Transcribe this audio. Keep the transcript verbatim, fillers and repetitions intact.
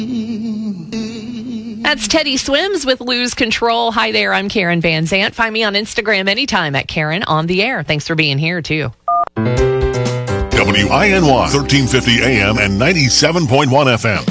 That's Teddy Swims with Lose Control. Hi there, I'm Karen Van Zant. Find me on Instagram anytime at Karen on the Air. Thanks for being here, too. W I N Y, thirteen fifty A M and ninety-seven point one F M.